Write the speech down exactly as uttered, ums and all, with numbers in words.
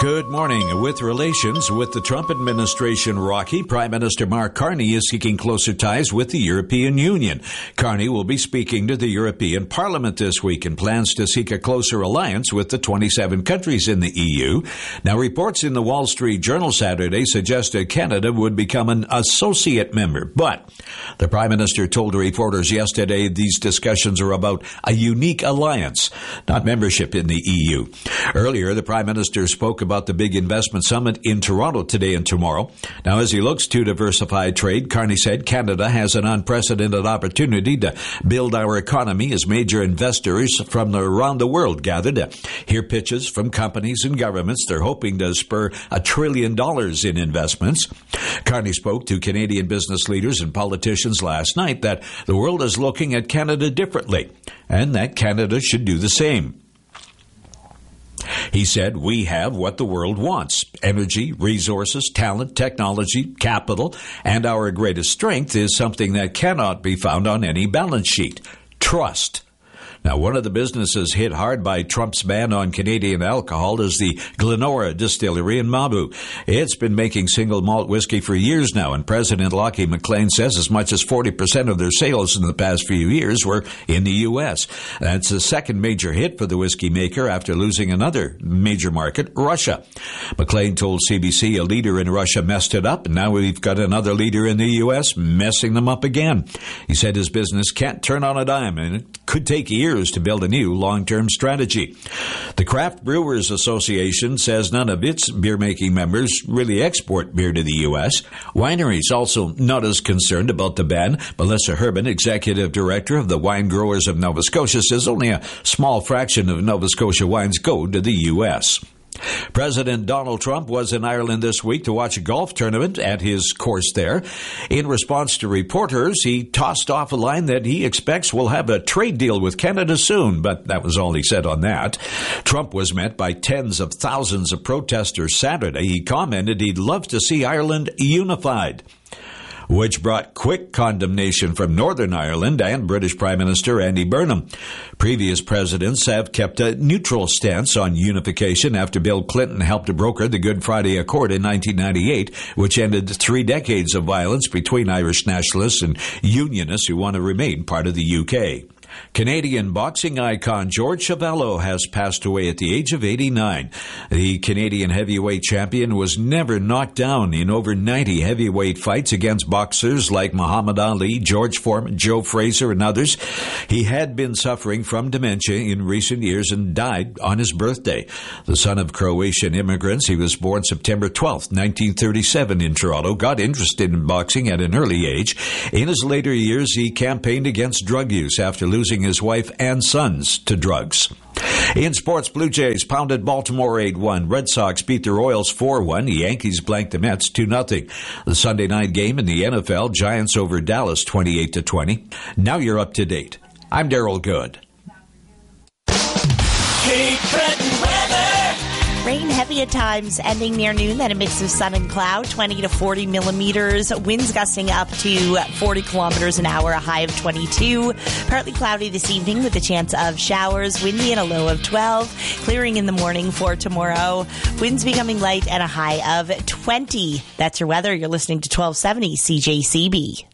Good morning. With relations with the Trump administration rocky, Prime Minister Mark Carney is seeking closer ties with the European Union. Carney will be speaking to the European Parliament this week and plans to seek a closer alliance with the twenty-seven countries in the E U. Now, reports in the Wall Street Journal Saturday suggested Canada would become an associate member. But the Prime Minister told reporters yesterday these discussions are about a unique alliance, not membership in the E U. Earlier, the Prime Minister spoke about about the big investment summit in Toronto today and tomorrow. Now, as he looks to diversify trade, Carney said Canada has an unprecedented opportunity to build our economy as major investors from around the world gather to hear pitches from companies and governments. They're hoping to spur a trillion dollars in investments. Carney spoke to Canadian business leaders and politicians last night that the world is looking at Canada differently and that Canada should do the same. He said, we have what the world wants: energy, resources, talent, technology, capital, and our greatest strength is something that cannot be found on any balance sheet: trust. Now, one of the businesses hit hard by Trump's ban on Canadian alcohol is the Glenora Distillery in Mabou. It's been making single malt whiskey for years now, and President Lachie McLean says as much as forty percent of their sales in the past few years were in the U S. That's the second major hit for the whiskey maker after losing another major market, Russia. McLean told C B C a leader in Russia messed it up, and now we've got another leader in the U S messing them up again. He said his business can't turn on a dime, and it could take years to build a new long-term strategy. The Craft Brewers Association says none of its beer-making members really export beer to the U S. Wineries also not as concerned about the ban. Melissa Herbin, executive director of the Wine Growers of Nova Scotia, says only a small fraction of Nova Scotia wines go to the U S. President Donald Trump was in Ireland this week to watch a golf tournament at his course there. In response to reporters, he tossed off a line that he expects will have a trade deal with Canada soon, but that was all he said on that. Trump was met by tens of thousands of protesters Saturday. He commented he'd love to see Ireland unified, which brought quick condemnation from Northern Ireland and British Prime Minister Andy Burnham. Previous presidents have kept a neutral stance on unification after Bill Clinton helped to broker the Good Friday Accord in nineteen ninety-eight, which ended three decades of violence between Irish nationalists and unionists who want to remain part of the U K. Canadian boxing icon George Chavallo has passed away at the age of eighty-nine. The Canadian heavyweight champion was never knocked down in over ninety heavyweight fights against boxers like Muhammad Ali, George Foreman, Joe Frazier, and others. He had been suffering from dementia in recent years and died on his birthday. The son of Croatian immigrants, he was born September twelfth, nineteen thirty-seven in Toronto, got interested in boxing at an early age. In his later years, he campaigned against drug use after losing his wife and sons to drugs. In sports, Blue Jays pounded Baltimore eight one. Red Sox beat the Royals four one. The Yankees blanked the Mets two nothing. The Sunday night game in the N F L, Giants over Dallas twenty-eight to twenty. Now you're up to date. I'm Daryl Good. Cape Breton weather. Rain heavy at times, ending near noon, then a mix of sun and cloud, twenty to forty millimeters. Winds gusting up to forty kilometers an hour, a high of twenty-two. Partly cloudy this evening with a chance of showers, windy and a low of twelve. Clearing in the morning for tomorrow. Winds becoming light and a high of twenty. That's your weather. You're listening to twelve seventy C J C B.